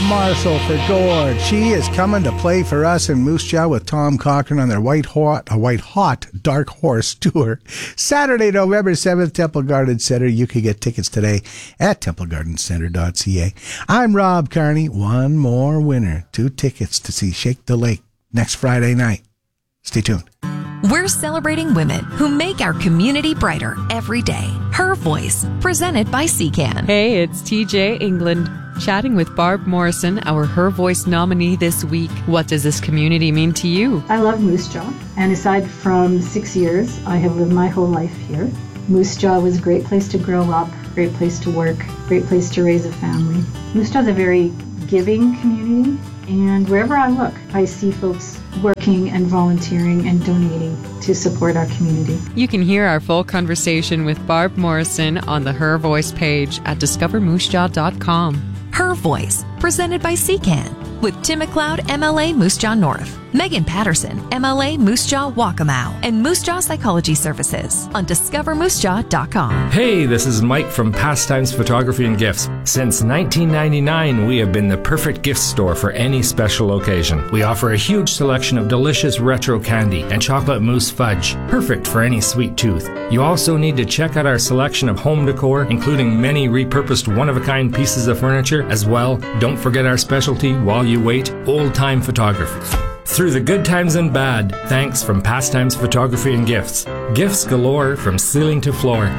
Marshall for Gord. She is coming to play for us in Moose Jaw with Tom Cochrane on their White Hot Dark Horse Tour. Saturday, November 7th, Temple Garden Center. You can get tickets today at templegardencenter.ca. I'm Rob Carney. One more winner. 2 tickets to see Shake the Lake next Friday night. Stay tuned. We're celebrating women who make our community brighter every day. Her Voice, presented by CCAN. Hey, it's TJ England, chatting with Barb Morrison, our Her Voice nominee this week. What does this community mean to you? I love Moose Jaw, and aside from 6 years, I have lived my whole life here. Moose Jaw was a great place to grow up, great place to work, great place to raise a family. Moose Jaw is a very giving community, and wherever I look, I see folks working and volunteering and donating to support our community. You can hear our full conversation with Barb Morrison on the Her Voice page at discovermoosejaw.com. Her Voice, presented by CCAN, with Tim McLeod, MLA Moose Jaw North, Megan Patterson, MLA Moose Jaw Waccamaw, and Moose Jaw Psychology Services on discovermoosejaw.com. Hey, this is Mike from Pastimes Photography and Gifts. Since 1999, we have been the perfect gift store for any special occasion. We offer a huge selection of delicious retro candy and chocolate mousse fudge, perfect for any sweet tooth. You also need to check out our selection of home decor, including many repurposed one-of-a-kind pieces of furniture. As well, don't forget our specialty while you wait, old-time photography. Through the good times and bad, thanks from Pastimes Photography and Gifts. Gifts galore from ceiling to floor.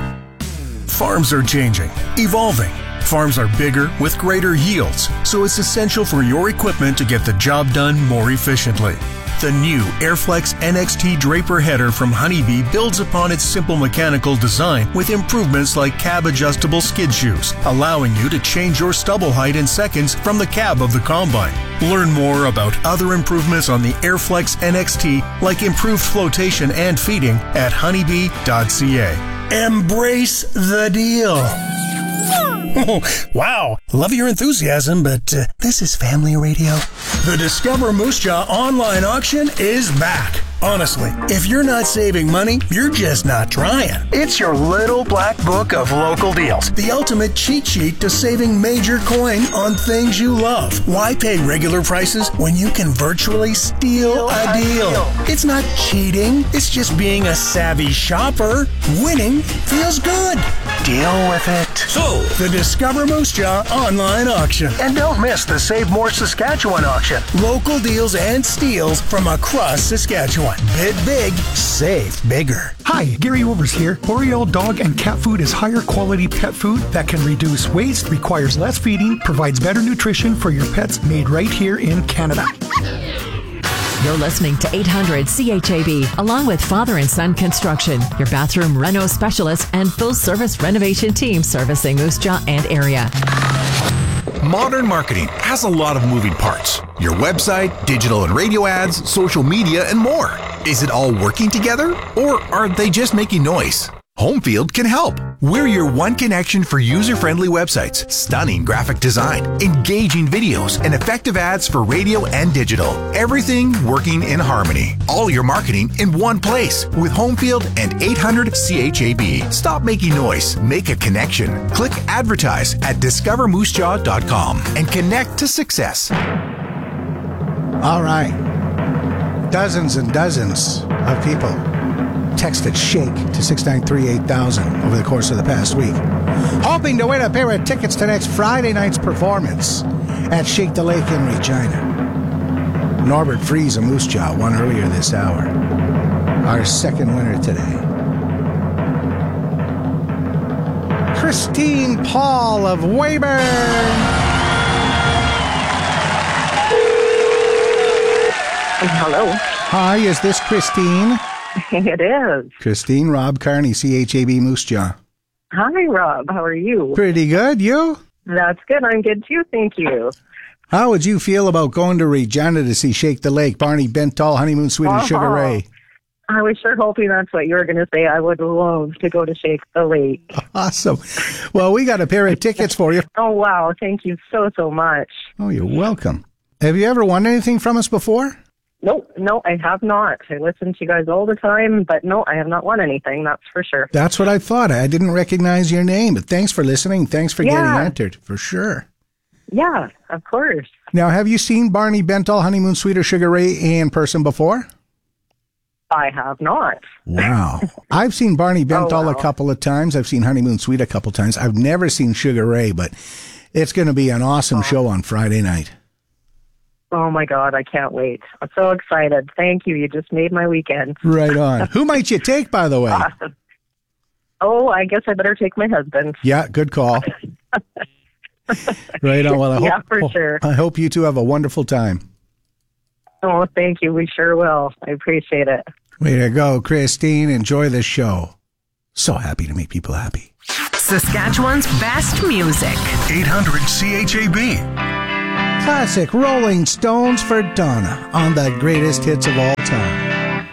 Farms are changing, evolving. Farms are bigger with greater yields, so it's essential for your equipment to get the job done more efficiently. The new Airflex NXT Draper header from Honeybee builds upon its simple mechanical design with improvements like cab-adjustable skid shoes, allowing you to change your stubble height in seconds from the cab of the combine. Learn more about other improvements on the Airflex NXT, like improved flotation and feeding, at honeybee.ca. Embrace the deal. Oh, wow, love your enthusiasm, but this is family radio. The Discover Moose Jaw online auction is back. Honestly, if you're not saving money, you're just not trying. It's your little black book of local deals. The ultimate cheat sheet to saving major coin on things you love. Why pay regular prices when you can virtually steal a deal? It's not cheating. It's just being a savvy shopper. Winning feels good. Deal with it. So, the Discover Moose Jaw online auction. And don't miss the Save More Saskatchewan auction. Local deals and steals from across Saskatchewan. Bid big, save bigger. Hi, Gary Overs here. Boreal dog and cat food is higher quality pet food that can reduce waste, requires less feeding, provides better nutrition for your pets, made right here in Canada. You're listening to 800 CHAB, along with Father and Son Construction, your bathroom reno specialist and full-service renovation team servicing Moose Jaw and area. Modern marketing has a lot of moving parts. Your website, digital and radio ads, social media, and more. Is it all working together, or are they just making noise? Homefield can help. We're your one connection for user-friendly websites, stunning graphic design, engaging videos, and effective ads for radio and digital. Everything working in harmony. All your marketing in one place with Homefield and 800 CHAB. Stop making noise. Make a connection. Click advertise at discovermoosejaw.com and connect to success. All right. Dozens and dozens of people texted SHAKE to 693-8000 over the course of the past week, hoping to win a pair of tickets to next Friday night's performance at Shake the Lake in Regina. Norbert Fries of Moose Jaw won earlier this hour. Our second winner today, Christine Paul of Weyburn. Hello. Hi, is this Christine? It is. Christine, Rob Carney, CHAB Moose Jaw. Hi, Rob. How are you? Pretty good. You? That's good. I'm good, too. Thank you. How would you feel about going to Regina to see Shake the Lake, Barney Bentall, Honeymoon Suite, and Sugar Ray? I was sure hoping that's what you were going to say. I would love to go to Shake the Lake. Awesome. Well, we got a pair of tickets for you. Oh, wow. Thank you so much. Oh, you're welcome. Have you ever won anything from us before? No, I have not. I listen to you guys all the time, but no, I have not won anything, that's for sure. That's what I thought. I didn't recognize your name, but thanks for listening. Thanks for getting entered, for sure. Yeah, of course. Now, have you seen Barney Bentall, Honeymoon Suite, or Sugar Ray in person before? I have not. Wow. I've seen Barney Bentall a couple of times. I've seen Honeymoon Suite a couple of times. I've never seen Sugar Ray, but it's going to be an awesome show on Friday night. Oh, my God. I can't wait. I'm so excited. Thank you. You just made my weekend. Right on. Who might you take, by the way? Awesome. Oh, I guess I better take my husband. Yeah, good call. Right on. Well, for sure. I hope you two have a wonderful time. Oh, thank you. We sure will. I appreciate it. Way to go, Christine. Enjoy the show. So happy to make people happy. Saskatchewan's best music. 800 CHAB. Classic Rolling Stones for Donna on the greatest hits of all